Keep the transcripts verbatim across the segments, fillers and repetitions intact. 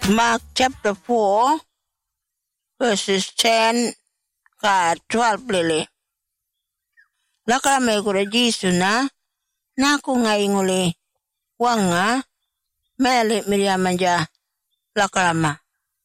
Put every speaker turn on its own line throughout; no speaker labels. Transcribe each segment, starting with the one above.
Mark chapter four, verses ten ka twelve lele. Lakala me kura Jisu na, naku ngai nguli wanga, mele miriamanja lakalama.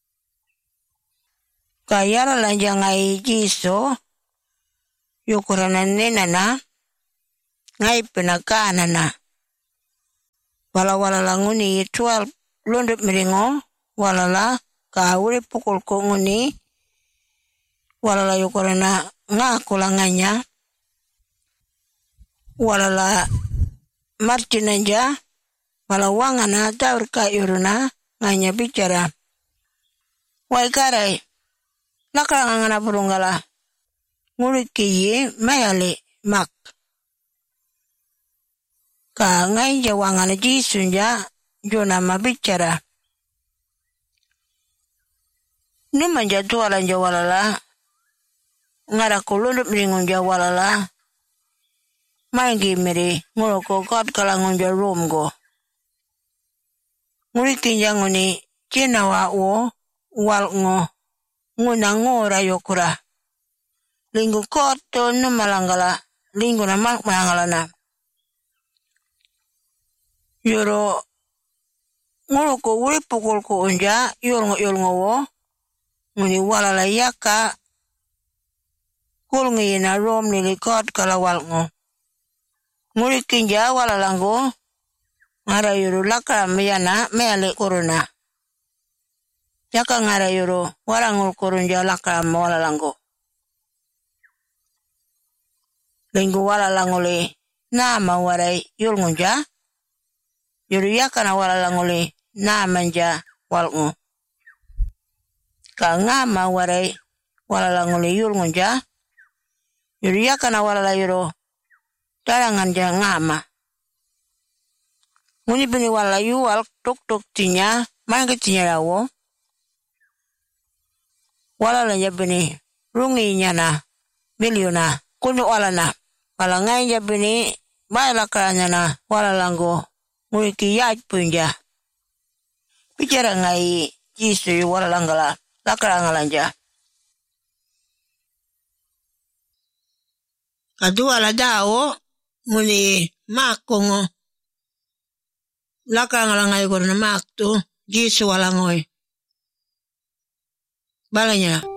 Kayara lanja ngai Jisu, yukurana nena na, ngai penakana na. Wala-wala languni twelve lundut miringo, walala ka uri pukul ko nguni, walala yukurana nga kulanganya, walala martinanja, wala wangana taur ka yuruna, nganya bicara. Wai karai, lakala ngana purunggala, ngulit kiyi mayali mak. Ka ngai jawangana Jisunja, jona mabicara. Numan jatualan jawalala, ngara kulundup miringun jawalala, mainggi miri nguloko kot kalangun jarumgo. Ngurikin janguni cinawa wo walngo ngunango rayokura. Linggu kot to numalanggala, linggu namak malangalana. Yoro nguloko uri pukul ko unja yolngo yolngo wo nguni walala yaka kulngi na rom nili kot kalawalngo. Nguri kinja walalango ngara yoro lakra meyana meyale korona. Yaka ngara yoro warangul korunja lakra walalango. Linggu walalangole nama warai yolngonja. Yoro yaka na walalangole namanja walngo. Ka ngama warai walalangole yolngonja. Yoro yaka na walala yoro tarangan ja ngama. Muni bini walala yuwal tuk-tuk tinya, mangke tinya rawo. Walala ja bini rungi nyana, miliona, kunu walana. Walangai ja bini bailakanya na walalango, muni kiyaj punja. Bicara ngai Jisu yu walalanggala, lakarangalanja. Kadua la dao, muni makongo. Lakarangalangai korona maktu, Jisu walangoi. Balanya.